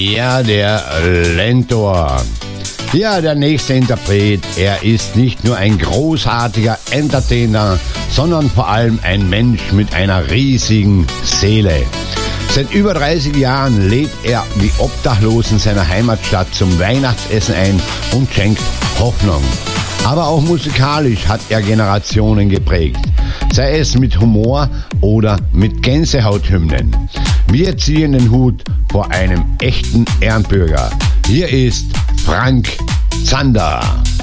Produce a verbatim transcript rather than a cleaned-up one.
Ja, der Lentor. Ja, der nächste Interpret, er ist nicht nur ein großartiger Entertainer, sondern vor allem ein Mensch mit einer riesigen Seele. Seit über dreißig Jahren lädt er die Obdachlosen seiner Heimatstadt zum Weihnachtsessen ein und schenkt Hoffnung. Aber auch musikalisch hat er Generationen geprägt, sei es mit Humor oder mit Gänsehauthymnen. Wir ziehen den Hut vor einem echten Ehrenbürger. Hier ist Frank Zander.